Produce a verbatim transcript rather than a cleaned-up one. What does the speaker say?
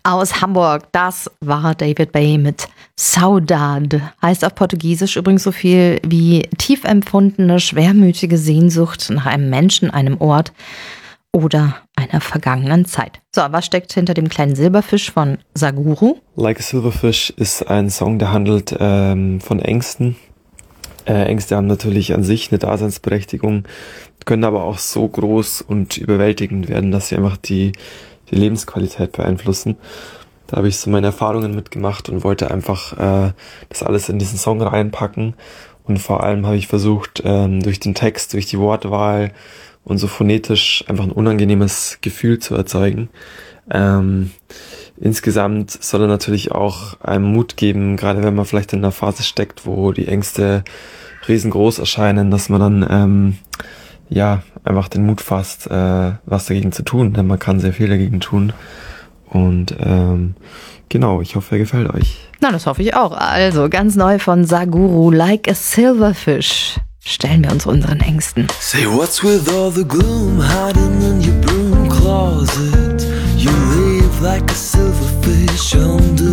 Aus Hamburg, das war David Bay mit Saudade. Heißt auf Portugiesisch übrigens so viel wie tief empfundene, schwermütige Sehnsucht nach einem Menschen, einem Ort oder einer vergangenen Zeit. So, was steckt hinter dem kleinen Silberfisch von Saguru? Like a Silverfish ist ein Song, der handelt ähm, von Ängsten. Äh, Ängste haben natürlich an sich eine Daseinsberechtigung, können aber auch so groß und überwältigend werden, dass sie einfach die die Lebensqualität beeinflussen. Da habe ich so meine Erfahrungen mitgemacht und wollte einfach äh, das alles in diesen Song reinpacken. Und vor allem habe ich versucht, ähm, durch den Text, durch die Wortwahl und so phonetisch einfach ein unangenehmes Gefühl zu erzeugen. Ähm, insgesamt soll er natürlich auch einem Mut geben, gerade wenn man vielleicht in einer Phase steckt, wo die Ängste riesengroß erscheinen, dass man dann ähm, ja, einfach den Mut fasst, äh, was dagegen zu tun, denn man kann sehr viel dagegen tun. Und ähm, genau, ich hoffe, er gefällt euch. Na, das hoffe ich auch. Also, ganz neu von Saguru, Like a Silverfish. Stellen wir uns unseren Ängsten. Say what's with all the gloom hiding in your broom closet? You live like a silverfish under